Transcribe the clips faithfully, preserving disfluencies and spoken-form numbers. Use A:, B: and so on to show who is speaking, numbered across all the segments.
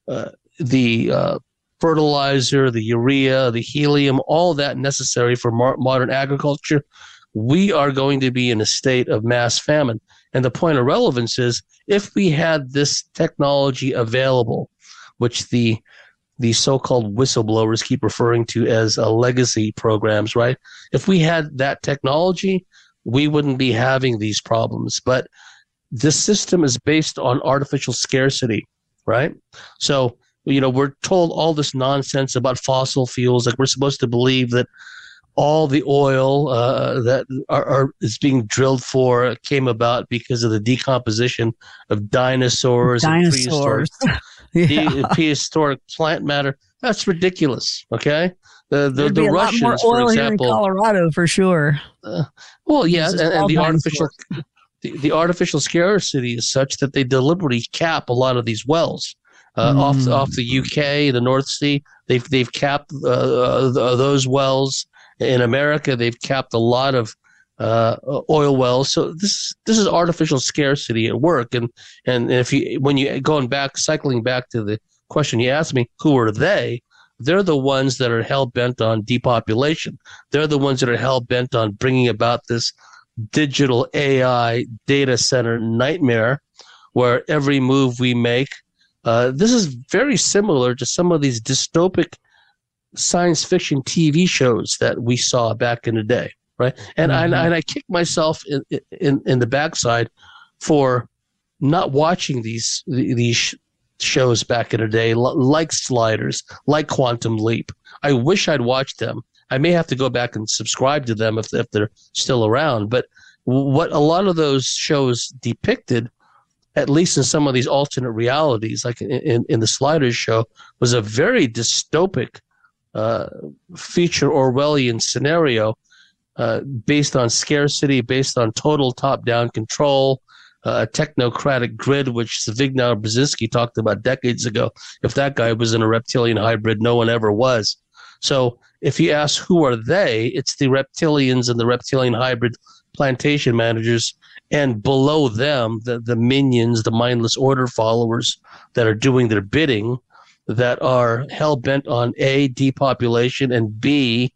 A: uh, the uh, fertilizer, the urea, the helium, all that necessary for mar- modern agriculture, we are going to be in a state of mass famine. And the point of relevance is if we had this technology available, which the the so-called whistleblowers keep referring to as uh, legacy programs, right? If we had that technology, we wouldn't be having these problems. But this system is based on artificial scarcity, right? So, you know, we're told all this nonsense about fossil fuels. Like we're supposed to believe that all the oil uh, that are, are is being drilled for came about because of the decomposition of dinosaurs and prehistoric
B: Dinosaurs. Yeah.
A: the prehistoric plant matter. That's ridiculous. Okay, the the,
B: There'd
A: the
B: be a lot more
A: Russians, for
B: oil here in
A: example.
B: Colorado for sure.
A: Uh, well, yeah,
B: It's
A: and,
B: just
A: and
B: all
A: the artificial
B: dinosaurs.
A: the, the artificial scarcity is such that they deliberately cap a lot of these wells uh, off off
B: Mm.
A: the U K, the North Sea. They've they've capped uh, uh, those wells in America. They've capped a lot of uh, oil wells. So this this is artificial scarcity at work. And and if you when you going back cycling back to the question you asked me, who are they? They're the ones that are hell bent on depopulation. They're the ones that are hell bent on bringing about this digital A I data center nightmare where every move we make, uh, this is very similar to some of these dystopic science fiction T V shows that we saw back in the day, right? And mm-hmm. I, and I kick myself in, in in the backside for not watching these these shows back in the day, like Sliders, like Quantum Leap. I wish I'd watched them. I may have to go back and subscribe to them if if they're still around. But what a lot of those shows depicted, at least in some of these alternate realities, like in, in, in the Sliders show, was a very dystopic uh, future Orwellian scenario uh, based on scarcity, based on total top-down control, uh, a technocratic grid, which Zbigniew Brzezinski talked about decades ago. If that guy was in a reptilian hybrid, no one ever was. So if you ask who are they, it's the reptilians and the reptilian hybrid plantation managers, and below them, the, the minions, the mindless order followers that are doing their bidding, that are hell-bent on A, depopulation, and B,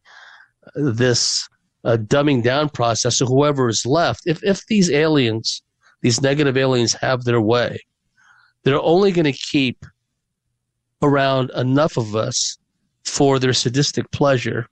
A: this uh, dumbing down process. So whoever is left, if, if these aliens, these negative aliens have their way, they're only going to keep around enough of us for their sadistic pleasure,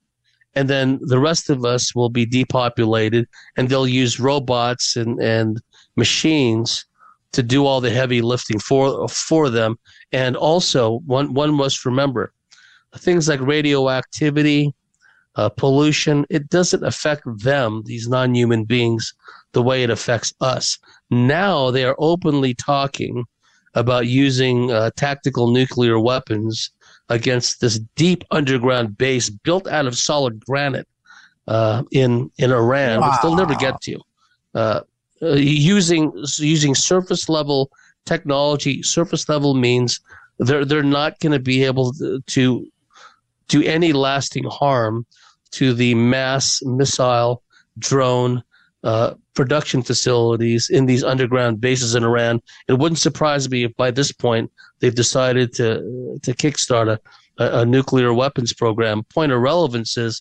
A: and then the rest of us will be depopulated, and they'll use robots and, and machines to do all the heavy lifting for for them. And also, one one must remember, things like radioactivity, uh, pollution, it doesn't affect them, these non-human beings, the way it affects us. Now they are openly talking about using uh, tactical nuclear weapons against this deep underground base built out of solid granite uh, in in Iran,
B: Wow.
A: which they'll never get to. Uh, uh, using using surface level technology. Surface level means they're they're not going to be able to, to do any lasting harm to the mass missile drone uh, production facilities in these underground bases in Iran. It wouldn't surprise me if by this point they've decided to to kickstart a, a, a nuclear weapons program. Point of relevance is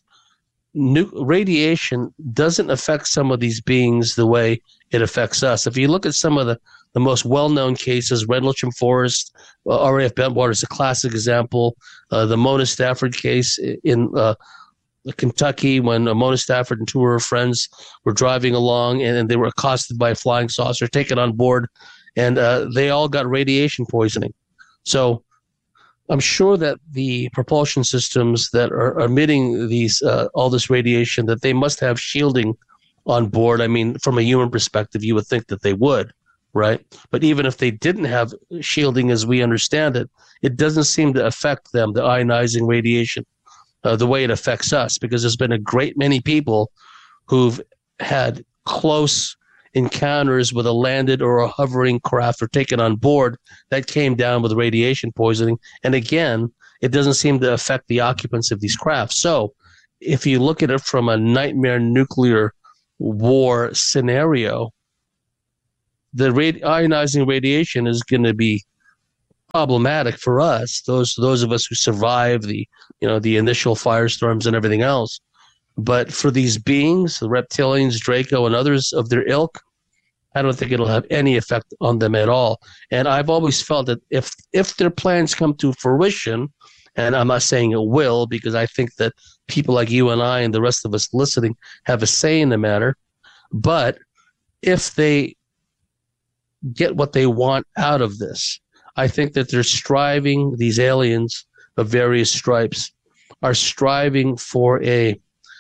A: nu- radiation doesn't affect some of these beings the way it affects us. If you look at some of the, the most well-known cases, Rendlesham Forest, uh, R A F Bentwater is a classic example. Uh, the Mona Stafford case in uh, Kentucky, when Mona Stafford and two of her friends were driving along and, and they were accosted by a flying saucer, taken on board, and uh, they all got radiation poisoning. So I'm sure that the propulsion systems that are emitting these uh, all this radiation, that they must have shielding on board. I mean, from a human perspective, you would think that they would, right? But even if they didn't have shielding as we understand it, it doesn't seem to affect them, the ionizing radiation, uh, the way it affects us, because there's been a great many people who've had close encounters with a landed or a hovering craft or taken on board that came down with radiation poisoning. And again, it doesn't seem to affect the occupants of these crafts. So if you look at it from a nightmare nuclear war scenario, the radi- ionizing radiation is going to be problematic for us, those those of us who survive the you know the initial firestorms and everything else. But for these beings, the reptilians, Draco, and others of their ilk, I don't think it'll have any effect on them at all. And I've always felt that if if their plans come to fruition, and I'm not saying it will, because I think that people like you and I and the rest of us listening have a say in the matter, but if they get what they want out of this, I think that they're striving, these aliens of various stripes are striving for a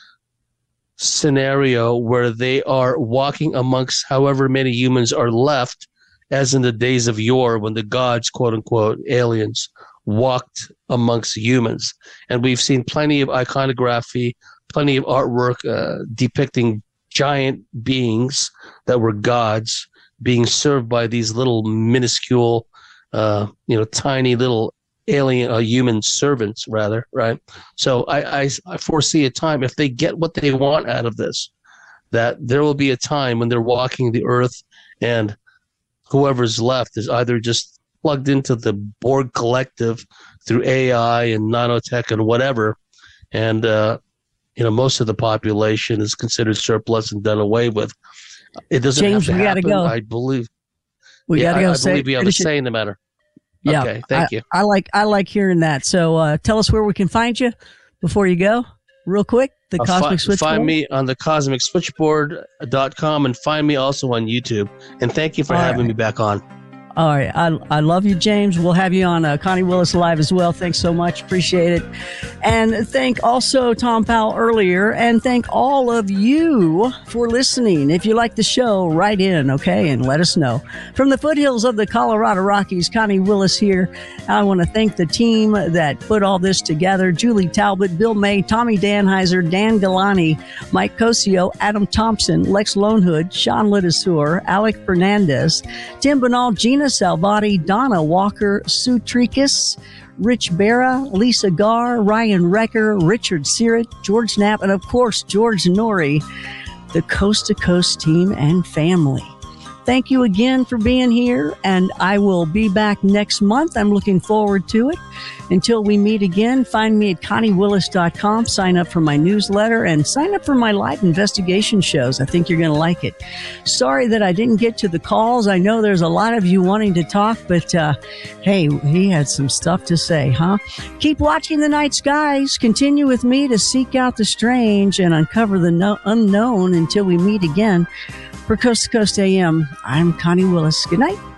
A: scenario where they are walking amongst however many humans are left, as in the days of yore when the gods, quote unquote, aliens, walked amongst humans. And we've seen plenty of iconography, plenty of artwork uh, depicting giant beings that were gods being served by these little minuscule Uh, you know, tiny little alien, uh, human servants, rather, right? So I, I, I foresee a time, if they get what they want out of this, that there will be a time when they're walking the earth and whoever's left is either just plugged into the Borg collective through A I and nanotech and whatever, and, uh, you know, most of the population is considered surplus and done away with. It doesn't
B: James,
A: have to
B: we
A: happen,
B: gotta go.
A: I believe.
B: We
A: yeah,
B: got to go.
A: I, I
B: say,
A: believe you have a say in the matter.
B: Yeah.
A: Okay, thank
B: I,
A: you.
B: I like I like hearing that. So uh, tell us where we can find you before you go, real quick. The
A: Uh,
B: Cosmic
A: fi-
B: Switchboard.
A: Find me on the cosmic switchboard dot com and find me also on YouTube. And thank you for
B: All
A: having
B: right.
A: me back on.
B: All right. I, I love you, James. We'll have you on uh, Connie Willis Live as well. Thanks so much. Appreciate it. And thank also Tom Powell earlier. And thank all of you for listening. If you like the show, write in, okay, and let us know. From the foothills of the Colorado Rockies, Connie Willis here. I want to thank the team that put all this together. Julie Talbot, Bill May, Tommy Danheiser, Dan Galani, Mike Cosio, Adam Thompson, Lex Lonehood, Sean Lidisur, Alec Fernandez, Tim Banal, Gina Salvati, Donna Walker, Sue Tricus, Rich Barra, Lisa Garr, Ryan Recker, Richard Searit, George Knapp, and of course, George Norrie, the Coast to Coast team and family. Thank you again for being here, and I will be back next month. I'm looking forward to it. Until we meet again, find me at connie willis dot com, sign up for my newsletter, and sign up for my live investigation shows. I think you're going to like it. Sorry that I didn't get to the calls. I know there's a lot of you wanting to talk, but uh, hey, he had some stuff to say, huh? Keep watching the night skies. Continue with me to seek out the strange and uncover the no- unknown until we meet again. For Coast to Coast A M, I'm Connie Willis. Good night.